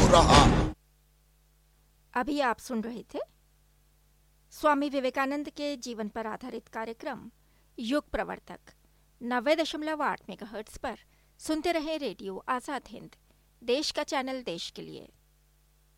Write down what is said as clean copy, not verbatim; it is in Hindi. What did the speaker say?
रहा। अभी आप सुन रहे थे स्वामी विवेकानंद के जीवन पर आधारित कार्यक्रम युग प्रवर्तक 90.8 मेगाहर्ट्ज पर। सुनते रहे रेडियो आजाद हिंद, देश का चैनल देश के लिए।